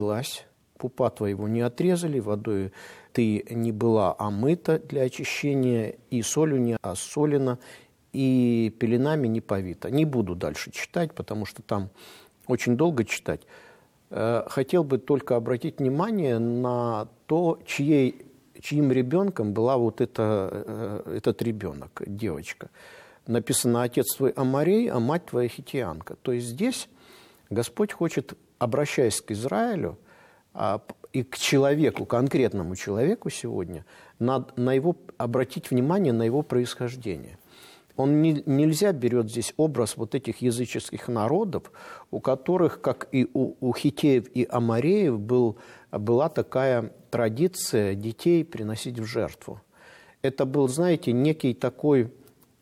пупа твоего не отрезали, водой ты не была омыта для очищения, и солью не осолена, и пеленами не повита. Не буду дальше читать, потому что там очень долго читать. Хотел бы только обратить внимание на то, чьим ребенком была вот этот ребенок, девочка. Написано: «Отец твой Аморей, а мать твоя хитеянка». То есть здесь Господь хочет, обращаясь к Израилю и к человеку, конкретному человеку сегодня, на его, обратить внимание на его происхождение. Он нельзя берет здесь образ вот этих языческих народов, у которых, как и у хиттеев и амореев, была такая традиция детей приносить в жертву. Это был, знаете, некий такой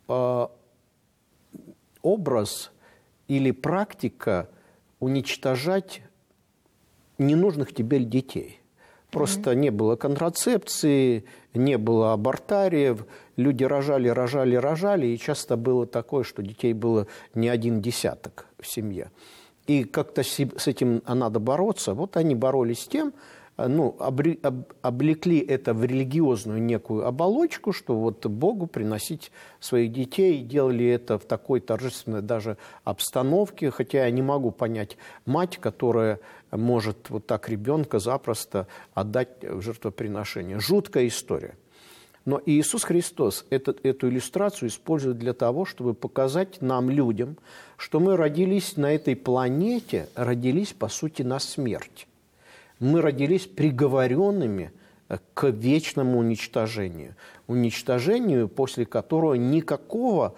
образ или практика уничтожать ненужных тебе детей. Просто не было контрацепции, не было абортариев, люди рожали, и часто было такое, что детей было не один десяток в семье. И как-то с этим надо бороться. Вот они боролись с тем, облекли это в религиозную некую оболочку, что вот Богу приносить своих детей, делали это в такой торжественной даже обстановке, хотя я не могу понять мать, которая может вот так ребенка запросто отдать в жертвоприношение. Жуткая история. Но Иисус Христос эту иллюстрацию использует для того, чтобы показать нам, людям, что мы родились на этой планете, родились, по сути, на смерть. Мы родились приговоренными к вечному уничтожению. Уничтожению, после которого никакого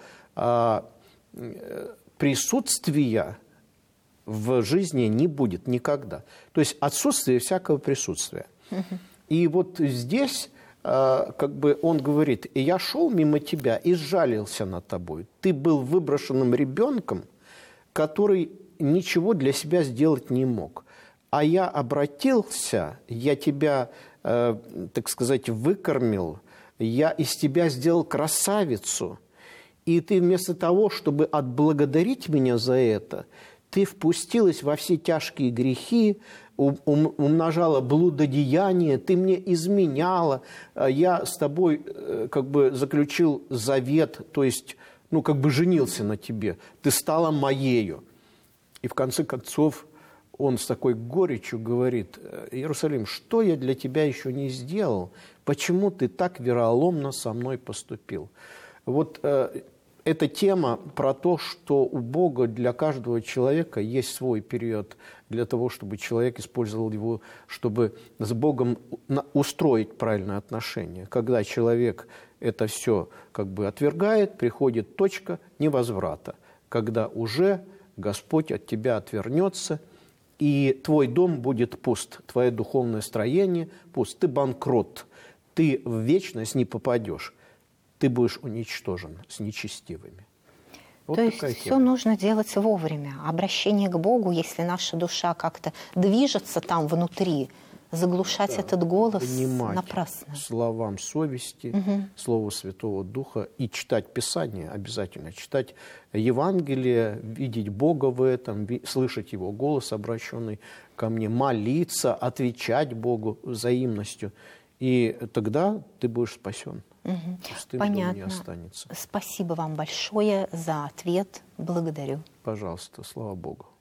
присутствия в жизни не будет никогда. То есть отсутствие всякого присутствия. И вот здесь как бы он говорит: «И я шел мимо тебя и сжалился над тобой. Ты был выброшенным ребенком, который ничего для себя сделать не мог. А я обратился, я тебя, так сказать, выкормил, я из тебя сделал красавицу. И ты вместо того, чтобы отблагодарить меня за это, ты впустилась во все тяжкие грехи, умножала блудодеяние, ты мне изменяла, я с тобой как бы заключил завет, то есть, как бы женился на тебе, ты стала моею». И в конце концов он с такой горечью говорит: «Иерусалим, что я для тебя еще не сделал? Почему ты так вероломно со мной поступил?» Вот эта тема про то, что у Бога для каждого человека есть свой период для того, чтобы человек использовал его, чтобы с Богом устроить правильное отношение. Когда человек это все как бы отвергает, приходит точка невозврата, когда уже Господь от тебя отвернется, и твой дом будет пуст, твое духовное строение пуст. Ты банкрот, ты в вечность не попадешь. Ты будешь уничтожен с нечестивыми. Вот то есть все нужно делать вовремя. Обращение к Богу, если наша душа как-то движется там внутри, заглушать этот голос напрасно. Словам совести, Слову Святого Духа, и читать Писание обязательно, читать Евангелие, видеть Бога в этом, слышать Его голос, обращенный ко мне, молиться, отвечать Богу взаимностью, и тогда ты будешь спасен. Понятно. Не останется. Спасибо вам большое за ответ. Благодарю. Пожалуйста, слава Богу.